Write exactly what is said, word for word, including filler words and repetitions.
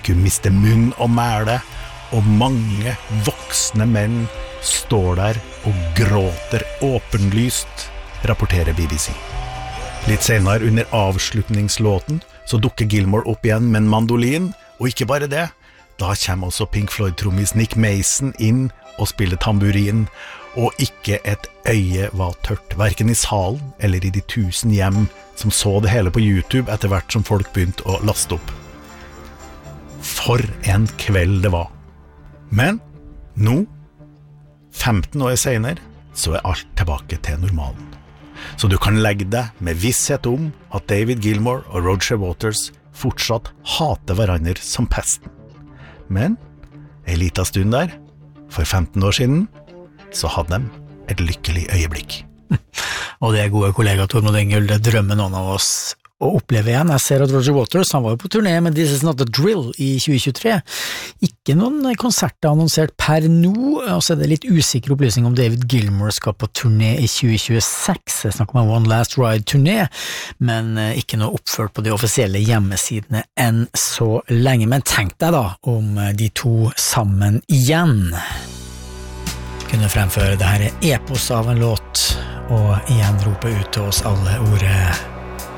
publikum mister munn og mæle, og mange voksne menn står der og gråter åpenlyst, rapporterer B B C. Litt senere under avslutningslåten så dukker Gilmour opp igjen med en mandolin, og ikke bare det, da kommer også Pink Floyd-trommis Nick Mason inn og spiller tamburin, og ikke et øye var tørt, hverken i salen eller i de tusen hjem som så det hele på YouTube etter hvert som folk begynte å laste opp. For en kveld det var. Men nå, femten år senere, så er alt tilbake til normalen. Så du kan legge deg med visshet om at David Gilmour og Roger Waters fortsatt hater hverandre som pesten. Men en liten stund der, for femten år siden, så hadde de et lykkelig øyeblikk. Og det er gode kollega Tormod Engel, det drømmer noen av oss å oppleve igjen. Jeg ser at Roger Waters, han var jo på turné med This Is Not A Drill i tjue tjuetre. Ikke noen konserter annonsert per nå, og så er det litt usikker opplysning om David Gilmour skal på turné i tjue tjueseks. Jeg snakker om One Last Ride-turné, men ikke noe oppført på de offisielle hjemmesidene enn så lenge. Men tenk deg da om de to sammen igjen kunne fremføre det her epos av en låt, og igjen rope ut til oss alle ordet